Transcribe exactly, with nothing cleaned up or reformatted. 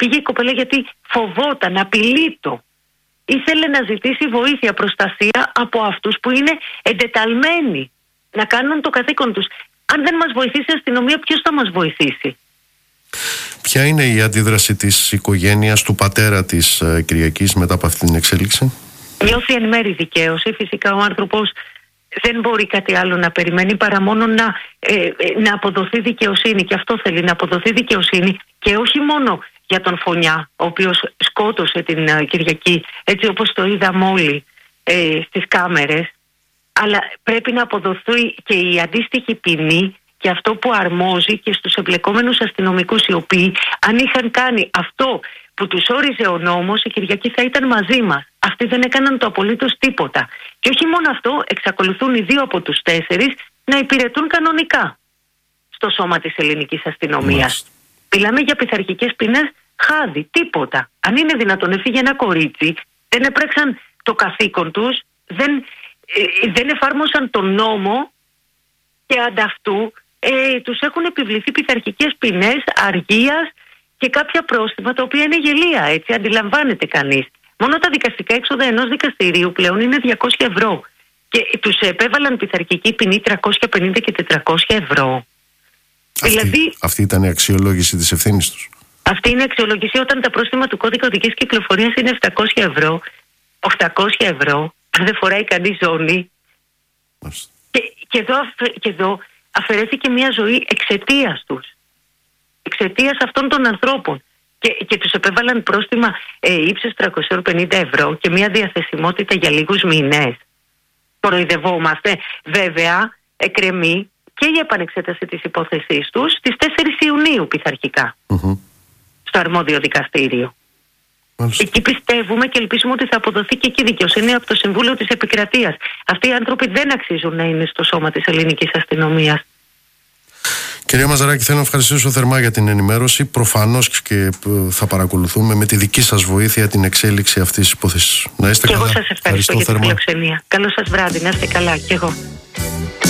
Πήγε η κοπέλα γιατί φοβόταν, απειλείτο. Ήθελε να ζητήσει βοήθεια, προστασία από αυτούς που είναι εντεταλμένοι να κάνουν το καθήκον τους. Αν δεν μας βοηθήσει η αστυνομία, ποιος θα μας βοηθήσει? Ποια είναι η αντίδραση της οικογένειας, του πατέρα της ε, Κυριακής μετά από αυτή την εξέλιξη? Νιώθει εν μέρει δικαίωση. Φυσικά ο άνθρωπος δεν μπορεί κάτι άλλο να περιμένει παρά μόνο να, ε, να αποδοθεί δικαιοσύνη, και αυτό θέλει, να αποδοθεί δικαιοσύνη, και όχι μόνο για τον Φωνιά, ο οποίος σκότωσε την uh, Κυριακή, έτσι όπως το είδαμε όλοι ε, στις κάμερες, αλλά πρέπει να αποδοθεί και η αντίστοιχη ποινή και αυτό που αρμόζει και στους εμπλεκόμενους αστυνομικούς, οι οποίοι αν είχαν κάνει αυτό που τους όριζε ο νόμος, η Κυριακή θα ήταν μαζί μας. Αυτοί δεν έκαναν το απολύτως τίποτα. Και όχι μόνο αυτό, εξακολουθούν οι δύο από τους τέσσερις να υπηρετούν κανονικά στο σώμα της ελληνικής αστυνομίας. Μιλάμε για πειθαρχικές ποινές χάδι, τίποτα. Αν είναι δυνατόν, έφυγε ένα κορίτσι, δεν έπραξαν το καθήκον τους, δεν, ε, δεν εφάρμοσαν τον νόμο, και ανταυτού ε, τους έχουν επιβληθεί πειθαρχικές ποινές αργίας και κάποια πρόστιμα, τα οποία είναι γελία, έτσι αντιλαμβάνεται κανείς. Μόνο τα δικαστικά έξοδα ενός δικαστηρίου πλέον είναι διακόσια ευρώ και τους επέβαλαν πειθαρχική ποινή τριακόσια πενήντα και τετρακόσια ευρώ. Αυτή, δηλαδή, αυτή ήταν η αξιολόγηση της ευθύνης τους. Αυτή είναι η αξιολογησία, όταν τα πρόστιμα του κώδικα οδικής κυκλοφορίας είναι επτακόσια ευρώ, οκτακόσια ευρώ, αν δεν φοράει κανείς ζώνη. Και, και, εδώ, και εδώ αφαιρέθηκε μια ζωή εξαιτίας τους. Εξαιτίας αυτών των ανθρώπων. Και, και τους επέβαλαν πρόστιμα ε, ύψους τριακόσια πενήντα ευρώ και μια διαθεσιμότητα για λίγους μήνες. Κοροϊδευόμαστε. Βέβαια, εκκρεμεί και η επανεξέταση της υπόθεσής τους στις τέσσερις Ιουνίου πειθαρχικά. Mm-hmm. Στο αρμόδιο δικαστήριο. Μάλιστα. Εκεί πιστεύουμε και ελπίζουμε ότι θα αποδοθεί και εκεί δικαιοσύνη από το Συμβούλιο της Επικρατείας. Αυτοί οι άνθρωποι δεν αξίζουν να είναι στο σώμα της ελληνικής αστυνομίας. Κυρία Μαζαράκη, θέλω να ευχαριστήσω θερμά για την ενημέρωση. Προφανώς και θα παρακολουθούμε με τη δική σας βοήθεια την εξέλιξη αυτής της υπόθεσης. Να είστε και καλά. Εγώ σας ευχαριστώ, ευχαριστώ για την φιλοξενία. Καλό σας βράδυ, να είστε καλά. Και εγώ.